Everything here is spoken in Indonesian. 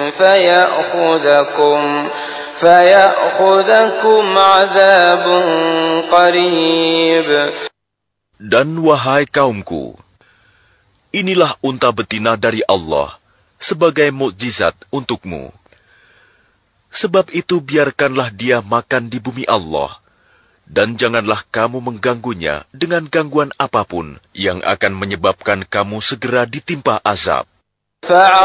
فيأخذكم عذاب قريب. Dan wahai kaumku, inilah unta betina dari Allah sebagai mukjizat untukmu. Sebab itu biarkanlah dia makan di bumi Allah, dan janganlah kamu mengganggunya dengan gangguan apapun yang akan menyebabkan kamu segera ditimpa azab.